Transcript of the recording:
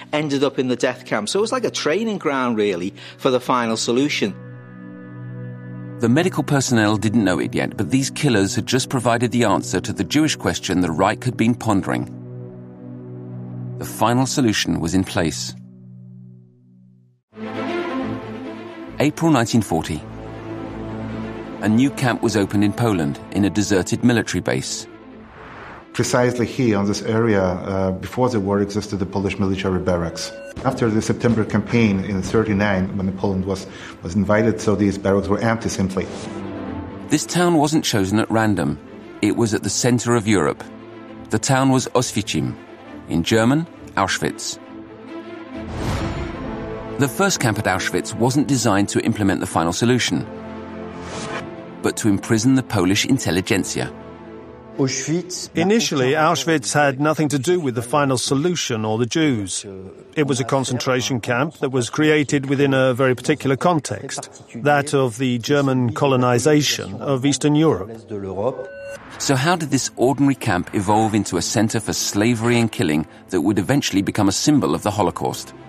ended up in the death camp. So it was like a training ground, really, for the final solution. The medical personnel didn't know it yet, but these killers had just provided the answer to the Jewish question the Reich had been pondering. The final solution was in place. April 1940. A new camp was opened in Poland, in a deserted military base. Precisely here, on this area, before the war existed the Polish military barracks. After the September campaign in 1939, when Poland was invaded, so these barracks were empty simply. This town wasn't chosen at random. It was at the center of Europe. The town was Oswiecim. In German, Auschwitz. The first camp at Auschwitz wasn't designed to implement the final solution, but to imprison the Polish intelligentsia. Initially, Auschwitz had nothing to do with the final solution or the Jews. It was a concentration camp that was created within a very particular context, that of the German colonization of Eastern Europe. So how did this ordinary camp evolve into a center for slavery and killing that would eventually become a symbol of the Holocaust?